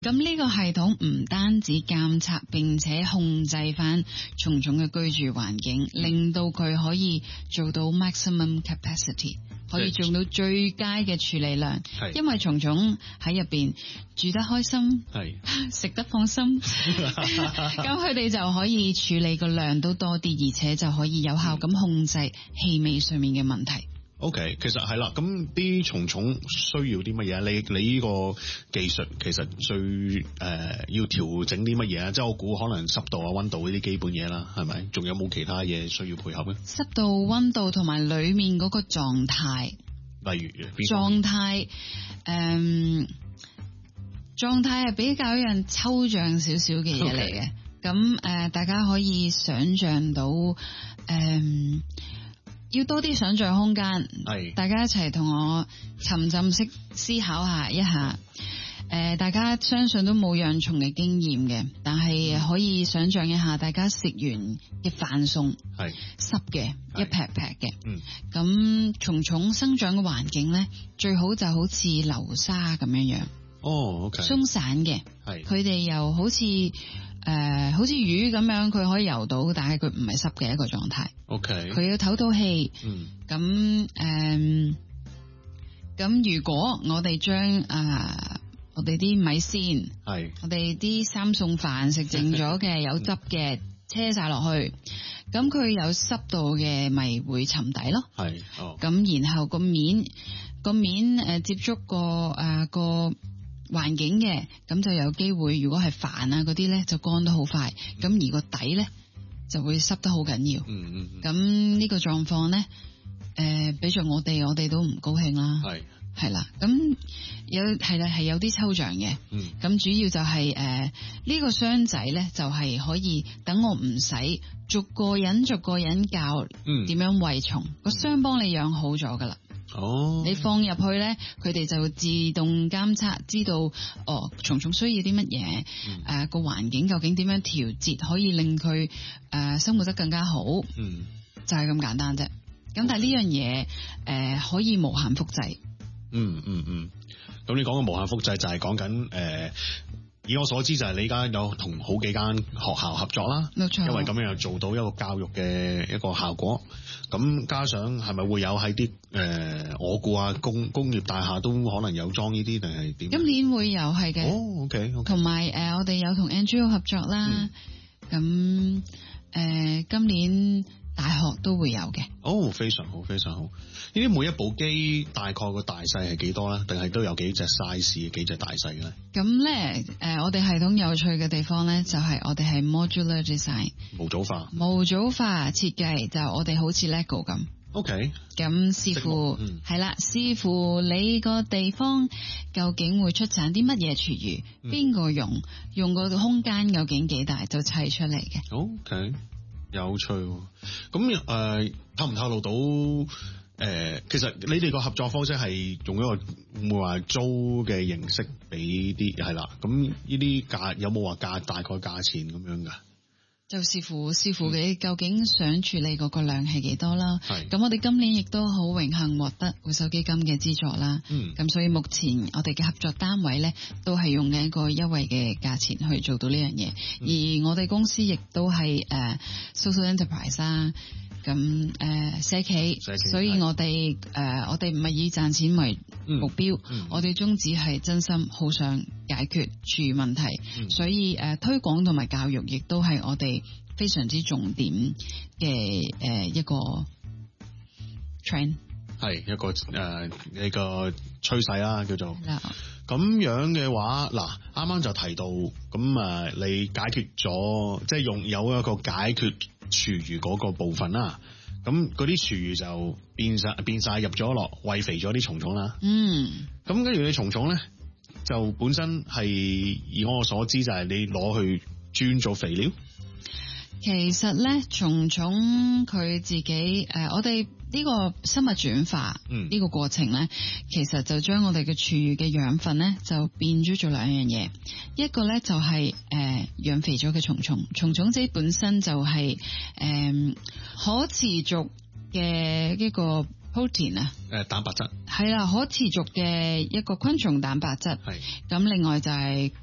咁呢個系統唔單止監測並且控制翻蟲蟲嘅居住環境，令到佢可以做到 maximum capacity， 可以做到最佳嘅處理量。因為蟲蟲喺入邊住得開心，食得放心，咁佢哋就可以處理個量都多啲，而且就可以有效咁控制氣味上面嘅問題。 OK， 其實係啦，咁啲蟲蟲需要啲乜嘢？你呢個技術其實最要調整啲乜嘢啊？即係我估可能濕度啊、溫度呢啲基本嘢啦，係咪？仲有冇其他嘢需要配合咧？ 濕度、溫度同埋裡面嗰個狀態， 例如狀態，狀態係比較一樣抽象少少嘅嘢嚟嘅。咁大家可以想像到要多啲想像空間，大家一齊同我沉浸式思考一下。大家相信都冇養蟲嘅經驗嘅，但係可以想像一下，大家食完嘅飯餸係濕嘅，一劈劈嘅。咁蟲蟲生長嘅環境咧，最好就好似流沙咁樣樣。 OK， 鬆散嘅，佢哋又好似魚咁樣，佢可以游到，但係佢唔係濕嘅一個狀態。 OK， 佢要唞到氣。咁如果我哋將我哋啲米線，我哋啲三餸飯食剩咗嘅有汁嘅車晒落去，咁佢有濕度嘅咪會沉底咯。咁然後個面接觸個環境嘅，咁就有機會，如果係飯啊嗰啲咧就乾得好快，咁而個底咧就會濕得好緊要。咁呢個狀況咧，俾咗我哋都唔高興啦。係啦，咁係有啲抽象嘅。咁主要就係呢個箱仔咧，就係可以等我唔使逐個人教點樣餵蟲，個箱幫你養好咗噶啦。你放入去咧，佢哋就自動監測，知道蟲蟲需要啲乜嘢，個環境究竟點樣調節，可以令佢生活得更加好。就係咁簡單啫。咁但係呢樣嘢可以無限複製。 咁你講嘅無限複製就係講緊以我所知就係你而家有同好幾間學校合作啦， 冇錯， 因為咁樣又做到一個教育嘅一個效果。咁加上係咪會有喺啲我估工業大廈都可能有裝呢啲定係點？ 今年會有係嘅。 OK， 同埋我哋有同 NGO 合作啦。咁今年大學都會有嘅。 非常好，非常好。呢啲每一部機大概個大細係幾多咧？定係都有幾隻 size 幾隻大細嘅咧？ 咁咧我哋系統有趣嘅地方咧，就係我哋係 modular design 模組化設計，就我哋好似 Lego 咁。 OK， 咁視乎係啦，視乎你個地方究竟會出產啲乜嘢廚餘，邊個用個空間究竟幾大，就砌出嚟嘅。 OK， 有趣。咁透唔透露到其實你哋個合作方式係用一個會唔會話租嘅形式俾啲係啦？咁呢啲價有冇話大概價錢咁樣噶？ 就視乎你究竟想處理嗰個量係幾多啦。咁我哋今年亦都好榮幸獲得回收基金嘅資助啦。咁所以目前我哋嘅合作單位咧，都係用緊一個優惠嘅價錢去做到呢樣嘢。而我哋公司亦都係social enterprise 啦。咁社企，所以我哋唔係以賺錢為目標，我哋宗旨係真心好想解決廚餘問題，所以推廣同埋教育亦都係我哋非常之重點嘅一個 trend， 係一個趨勢啦，叫做咁樣嘅話，嗱啱啱就提到咁你解決咗即係有一個解決廚餘嗰個部分啦，咁嗰啲廚餘就變晒入咗落餵肥咗啲蟲蟲啦。咁跟住你蟲蟲咧就本身係以我所知就係你攞去專做肥料。 其實咧蟲蟲佢自己我哋呢個生物轉化呢個過程咧，其實就將我哋嘅廚餘嘅養分咧就變咗做兩樣嘢，一個咧就係養肥咗嘅蟲蟲，蟲蟲自己本身就係可持續嘅一個 protein 啊， 蛋白質係啦，可持續嘅一個昆蟲蛋白質。咁另外就係